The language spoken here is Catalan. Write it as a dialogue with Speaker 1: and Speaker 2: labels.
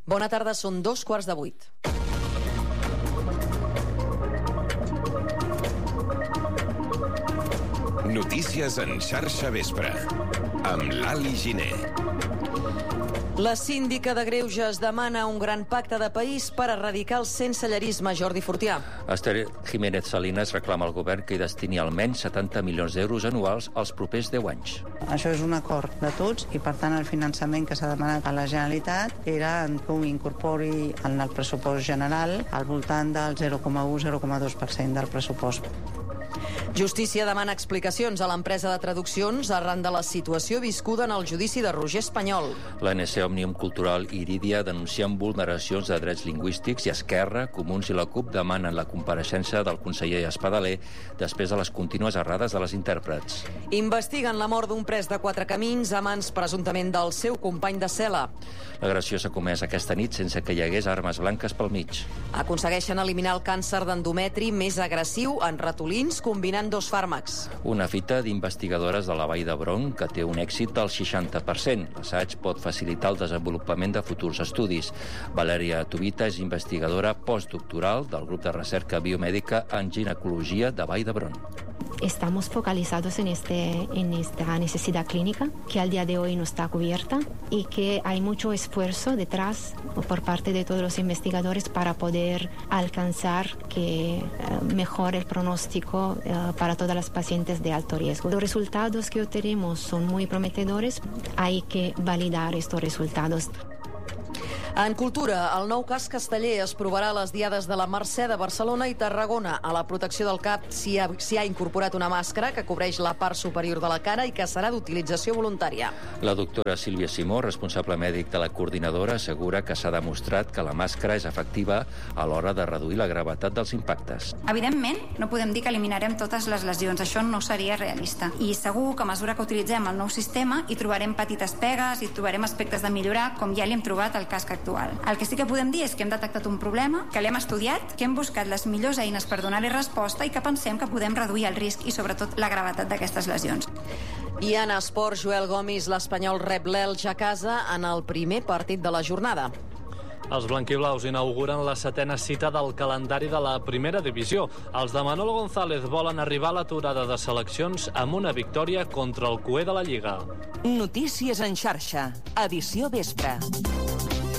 Speaker 1: Bona tarda, són 7:45.
Speaker 2: Notícies en xarxa vespre, amb Lali Giner.
Speaker 1: La síndica de Greuges demana un gran pacte de país per erradicar el sensellarisme. Jordi Fortià.
Speaker 3: Esther Jiménez Salinas reclama al govern que hi destini almenys 70 milions d'euros anuals als propers 10 anys.
Speaker 4: Això és un acord de tots i, per tant, el finançament que s'ha demanat a la Generalitat era que ho incorpori en el pressupost general al voltant del 0,1-0,2% del pressupost.
Speaker 1: Justícia demana explicacions a l'empresa de traduccions arran de la situació viscuda en el judici de Roger Espanyol.
Speaker 3: L'ANC Òmnium Cultural i Irídia denuncien vulneracions de drets lingüístics i Esquerra, Comuns i la CUP demanen la compareixença del conseller Espadaler després de les contínues errades de les intèrprets.
Speaker 1: Investiguen la mort d'un pres de Quatre Camins a mans presumptament del seu company de cel·la.
Speaker 3: L'agressió s'ha comès aquesta nit sense que hi hagués armes blanques pel mig.
Speaker 1: Aconsegueixen eliminar el càncer d'endometri més agressiu en ratolins combinant dos fàrmacs.
Speaker 3: Una fita d'investigadores de la Vall d'Hebron que té un èxit del 60%. L'assaig pot facilitar el desenvolupament de futurs estudis. Valèria Tubita és investigadora postdoctoral del grup de recerca biomèdica en ginecologia de Vall d'Hebron.
Speaker 5: Estamos focalizados en esta necesidad clínica que al día de hoy no está cubierta y que hay mucho esfuerzo detrás por parte de todos los investigadores para poder alcanzar que mejore el pronóstico para todas las pacientes de alto riesgo. Los resultados que obtenemos son muy prometedores, hay que validar estos resultados.
Speaker 1: En cultura, el nou casc casteller es provarà a les diades de la Mercè de Barcelona i Tarragona. A la protecció del cap s'hi ha incorporat una màscara que cobreix la part superior de la cara i que serà d'utilització voluntària.
Speaker 3: La doctora Sílvia Simó, responsable mèdic de la coordinadora, assegura que s'ha demostrat que la màscara és efectiva a l'hora de reduir la gravetat dels impactes.
Speaker 6: Evidentment, no podem dir que eliminarem totes les lesions, això no seria realista. I segur que a mesura que utilitzem el nou sistema hi trobarem petites pegues, hi trobarem aspectes de millorar, com ja li hem trobat al casc actual. El que sí que podem dir és que hem detectat un problema, que l'hem estudiat, que hem buscat les millors eines per donar-hi resposta i que pensem que podem reduir el risc i sobretot la gravetat d'aquestes lesions.
Speaker 1: I en esport, Joel Gomis, l'Espanyol rep l'Elx a casa en el primer partit de la jornada.
Speaker 7: Els blanquiblaus inauguren la 7a cita del calendari de la primera divisió. Els de Manolo González volen arribar a l'aturada de seleccions amb una victòria contra el cuer de la Lliga.
Speaker 8: Notícies en xarxa, edició vespre.